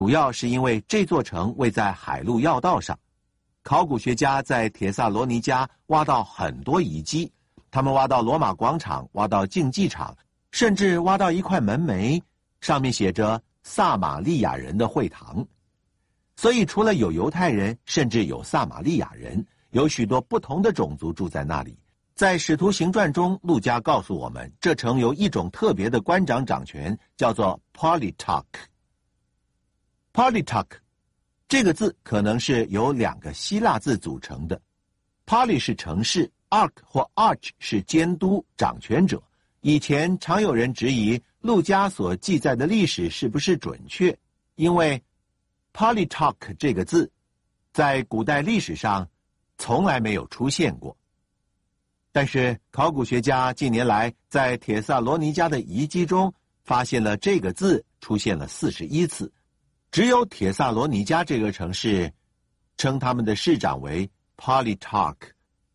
主要是因为这座城位在海路要道上。考古学家在帖萨罗尼迦挖到很多遗迹，他们挖到罗马广场，挖到竞技场，甚至挖到一块门楣，上面写着撒玛利亚人的会堂。所以除了有犹太人，甚至有撒玛利亚人，有许多不同的种族住在那里。在使徒行传中，路加告诉我们，这城由一种特别的官长掌权，叫做 Politarch。Politarch 这个字可能是由2个希腊字组成的， Poly 是城市， Arch 或 Arch 是监督掌权者。以前常有人质疑路加所记载的历史是不是准确，因为 Politarch 这个字在古代历史上从来没有出现过。但是考古学家近年来在帖萨罗尼迦的遗迹中发现了这个字出现了41次，只有帖萨罗尼迦这个城市称他们的市长为 Politarch。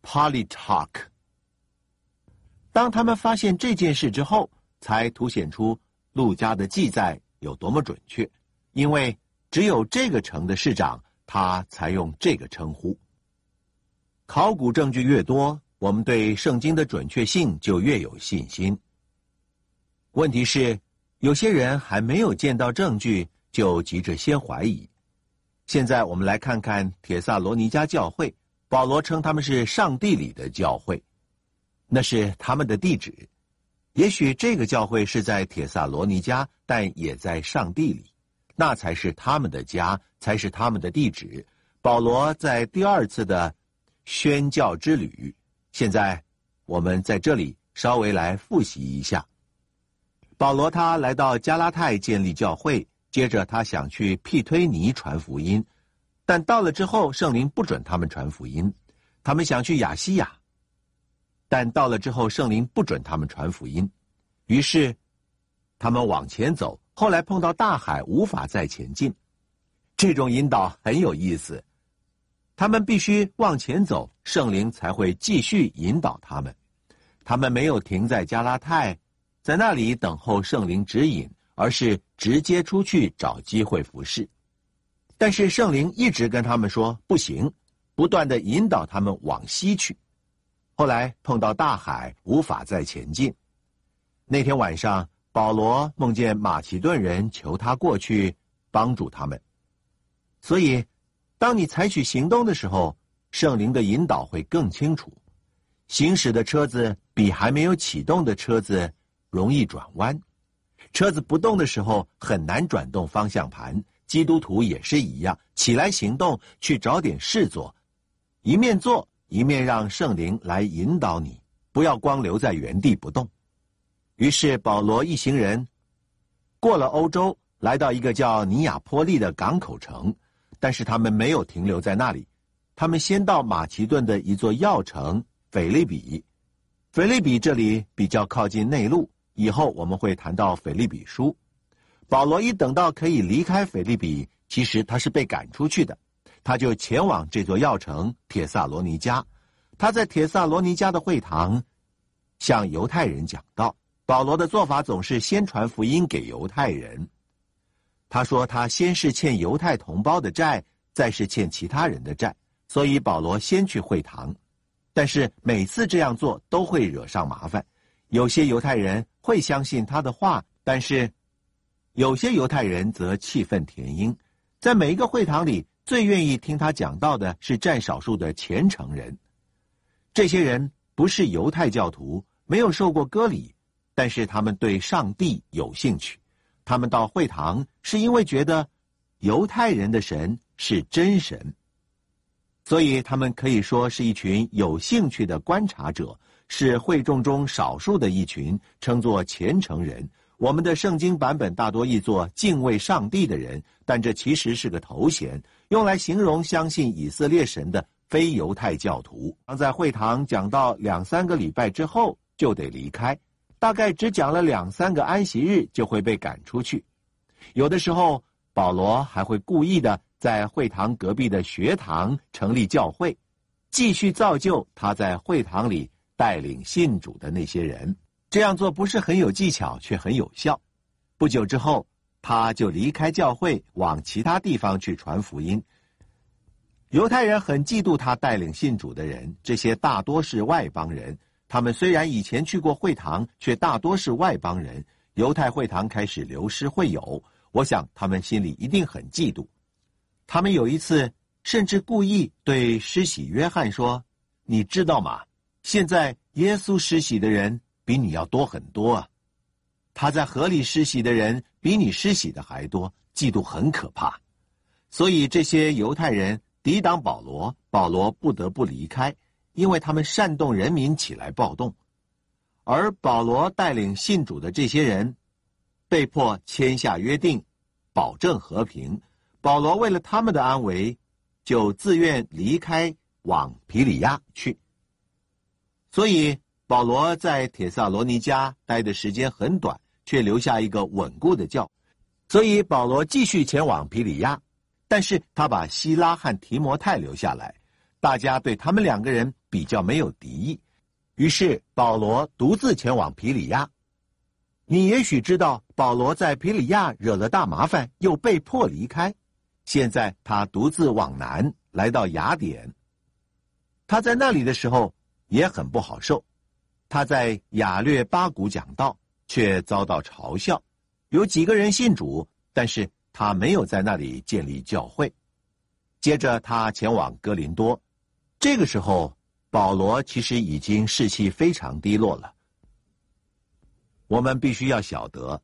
当他们发现这件事之后，才凸显出路加的记载有多么准确，因为只有这个城的市长他才用这个称呼。考古证据越多，我们对圣经的准确性就越有信心。问题是，有些人还没有见到证据就急着先怀疑。现在我们来看看帖萨罗尼迦教会，保罗称他们是上帝里的教会，那是他们的地址。也许这个教会是在帖萨罗尼迦，但也在上帝里，那才是他们的家，才是他们的地址。保罗在第2次的宣教之旅，现在我们在这里稍微来复习一下。保罗他来到加拉太建立教会，接着他想去庇推尼传福音，但到了之后圣灵不准他们传福音。他们想去亚西亚，但到了之后圣灵不准他们传福音。于是他们往前走，后来碰到大海，无法再前进。这种引导很有意思，他们必须往前走，圣灵才会继续引导他们。他们没有停在加拉太，在那里等候圣灵指引，而是直接出去找机会服事。但是圣灵一直跟他们说不行，不断地引导他们往西去。后来碰到大海，无法再前进。那天晚上，保罗梦见马其顿人求他过去帮助他们。所以当你采取行动的时候，圣灵的引导会更清楚。行驶的车子比还没有启动的车子容易转弯，车子不动的时候很难转动方向盘。基督徒也是一样，起来行动，去找点事做，一面做一面让圣灵来引导你，不要光留在原地不动。于是保罗一行人过了欧洲，来到一个叫尼亚波利的港口城，但是他们没有停留在那里，他们先到马其顿的一座要城腓立比。腓立比这里比较靠近内陆，以后我们会谈到腓立比书。保罗一等到可以离开腓立比，其实他是被赶出去的，他就前往这座要城帖萨罗尼迦。他在帖萨罗尼迦的会堂向犹太人讲道。保罗的做法总是先传福音给犹太人。他说他先是欠犹太同胞的债，再是欠其他人的债，所以保罗先去会堂。但是每次这样做都会惹上麻烦，有些犹太人会相信他的话，但是有些犹太人则气愤填膺。在每一个会堂里，最愿意听他讲道的是占少数的虔诚人。这些人不是犹太教徒，没有受过割礼，但是他们对上帝有兴趣。他们到会堂是因为觉得犹太人的神是真神，所以他们可以说是一群有兴趣的观察者，是会众中少数的一群，称作虔诚人。我们的圣经版本大多译作敬畏上帝的人，但这其实是个头衔，用来形容相信以色列神的非犹太教徒。当在会堂讲到2-3个礼拜之后就得离开，大概只讲了2-3个安息日就会被赶出去。有的时候保罗还会故意的在会堂隔壁的学堂成立教会，继续造就他在会堂里带领信主的那些人。这样做不是很有技巧，却很有效。不久之后， 他就离开教会，往其他地方去传福音。犹太人很嫉妒他带领信主的人，这些大多是外邦人。他们虽然以前去过会堂，却大多是外邦人。犹太会堂开始流失会友，我想他们心里一定很嫉妒。他们有一次甚至故意对施洗约翰说：“你知道吗？现在耶稣施洗的人比你要多很多啊！他在河里施洗的人比你施洗的还多，嫉妒很可怕。”所以这些犹太人抵挡保罗，保罗不得不离开，因为他们煽动人民起来暴动。而保罗带领信主的这些人被迫签下约定，保证和平。保罗为了他们的安危，就自愿离开，往庇里亚去。所以保罗在帖撒罗尼迦待的时间很短，却留下一个稳固的教。所以保罗继续前往庇里亚，但是他把希拉和提摩太留下来，大家对他们两个人比较没有敌意。于是保罗独自前往庇里亚。你也许知道，保罗在庇里亚惹了大麻烦，又被迫离开。现在他独自往南，来到雅典。他在那里的时候也很不好受。他在亚略巴谷讲道，却遭到嘲笑。有几个人信主，但是他没有在那里建立教会。接着他前往哥林多。这个时候保罗其实已经士气非常低落了。我们必须要晓得，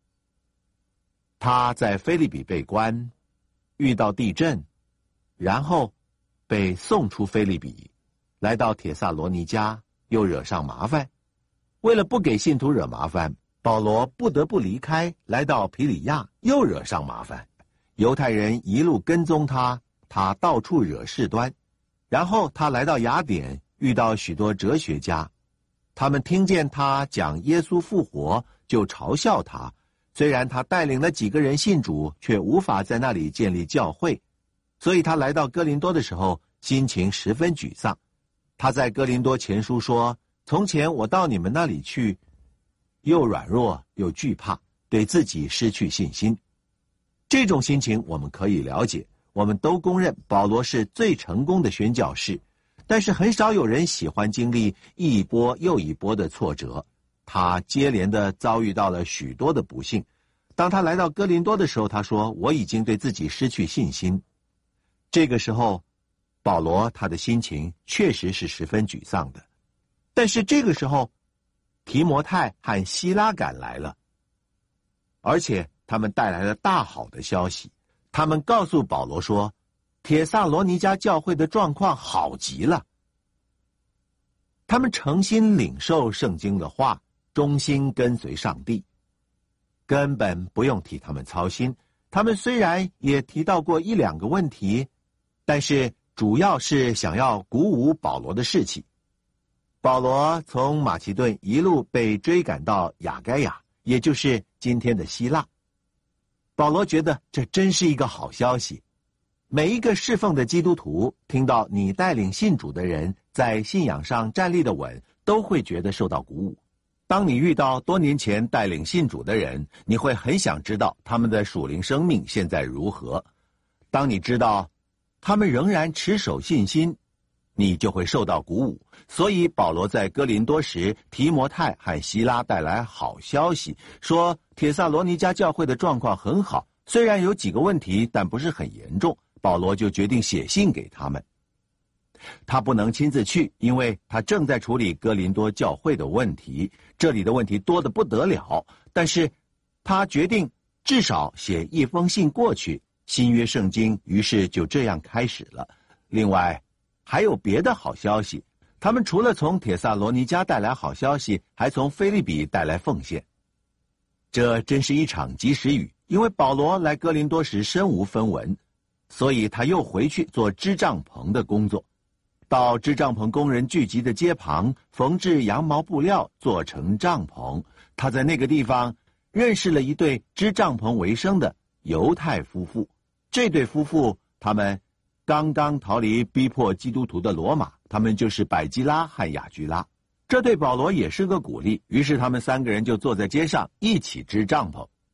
他在腓立比被关，遇到地震，然后被送出腓立比，来到帖撒罗尼迦，又惹上麻烦。为了不给信徒惹麻烦，保罗不得不离开，来到庇里亚，又惹上麻烦。犹太人一路跟踪他，他到处惹事端。然后他来到雅典，遇到许多哲学家，他们听见他讲耶稣复活，就嘲笑他。虽然他带领了几个人信主，却无法在那里建立教会，所以他来到哥林多的时候，心情十分沮丧。他在哥林多前书说：“从前我到你们那里去，又软弱又惧怕，对自己失去信心。”这种心情我们可以了解。我们都公认保罗是最成功的宣教士，但是很少有人喜欢经历一波又一波的挫折。他接连的遭遇到了许多的不幸。当他来到哥林多的时候，他说：“我已经对自己失去信心。”这个时候保罗他的心情确实是十分沮丧的。但是这个时候提摩太和希拉赶来了，而且他们带来了大好的消息。他们告诉保罗说，帖撒罗尼迦教会的状况好极了。他们诚心领受圣经的话，忠心跟随上帝，根本不用替他们操心。他们虽然也提到过一两个问题，但是主要是想要鼓舞保罗的士气。保罗从马其顿一路被追赶到亚该亚，也就是今天的希腊。保罗觉得这真是一个好消息。每一个侍奉的基督徒听到你带领信主的人在信仰上站立的稳，都会觉得受到鼓舞。当你遇到多年前带领信主的人，你会很想知道他们的属灵生命现在如何。当你知道他们仍然持守信心，你就会受到鼓舞。所以保罗在哥林多时，提摩太和希拉带来好消息，说帖撒罗尼迦教会的状况很好，虽然有几个问题，但不是很严重。保罗就决定写信给他们。他不能亲自去，因为他正在处理哥林多教会的问题，这里的问题多得不得了。但是他决定至少写一封信过去，新约圣经于是就这样开始了。另外还有别的好消息，他们除了从帖撒罗尼迦带来好消息，还从腓立比带来奉献。这真是一场及时雨，因为保罗来哥林多时身无分文，所以他又回去做织帐篷的工作，到织帐篷工人聚集的街旁缝制羊毛布料，做成帐篷。他在那个地方认识了一对织帐篷为生的犹太夫妇。这对夫妇他们刚刚逃离逼迫基督徒的罗马，他们就是百基拉和雅居拉。这对保罗也是个鼓励，于是他们三个人就坐在街上一起织帐篷。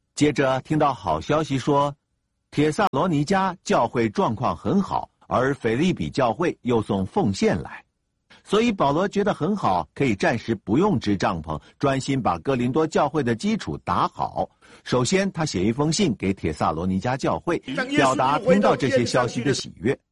接着听到好消息说，帖撒罗尼迦教会状况很好，而腓立比教会又送奉献来，所以保罗觉得很好，可以暂时不用支帐篷，专心把哥林多教会的基础打好。首先，他写一封信给帖撒罗尼迦教会，表达听到这些消息的喜悦。